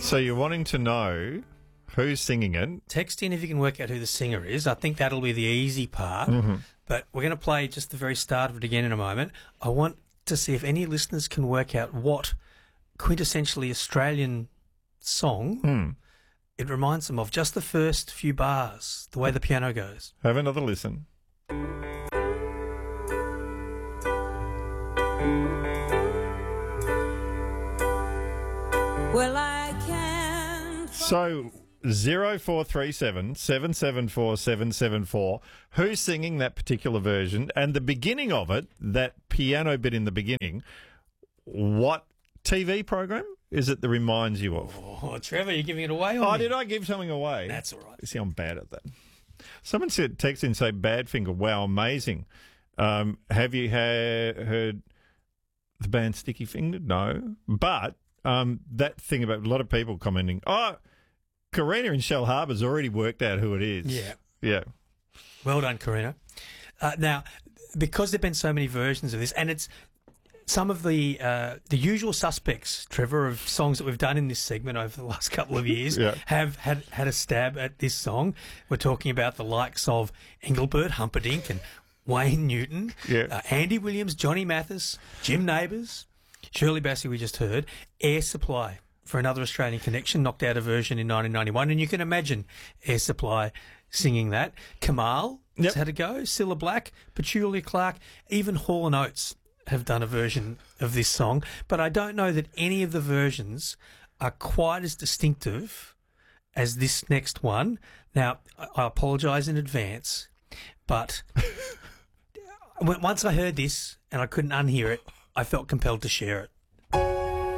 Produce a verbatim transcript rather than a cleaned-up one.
So you're wanting to know who's singing it? Text in if you can work out who the singer is. I think that'll be the easy part. Mm-hmm. But we're going to play just the very start of it again in a moment. I want to see if any listeners can work out what quintessentially Australian song Mm. it reminds them of. Just the first few bars, the way the piano goes. Have another listen. Well, I can't. So zero four three seven seven seven four seven seven four. Who's singing that particular version? And the beginning of it, that piano bit in the beginning, what T V program is it that reminds you of? Oh, Trevor, you're giving it away on Oh, me. did I give something away? That's all right. See, I'm bad at that. Someone said, text in, say, Badfinger. Wow, amazing. Um, have you ha- heard the band Sticky Fingered? No. But um, that thing about a lot of people commenting, oh, Karina in Shell Harbour's already worked out who it is. Yeah. Yeah. Well done, Karina. Uh, now, because there have been so many versions of this, and it's some of the uh, the usual suspects, Trevor, of songs that we've done in this segment over the last couple of years Yeah. have had, had a stab at this song. We're talking about the likes of Engelbert Humperdinck and Wayne Newton, Yeah. uh, Andy Williams, Johnny Mathis, Jim Neighbours, Shirley Bassey we just heard, Air Supply for Another Australian Connection, knocked out a version in nineteen ninety-one, and you can imagine Air Supply singing that. Kamal Yep. has had a go, Cilla Black, Petulia Clark, even Hall and Oates have done a version of this song, but I don't know that any of the versions are quite as distinctive as this next one. Now, I I apologise in advance, but when- once I heard this and I couldn't unhear it, I felt compelled to share it.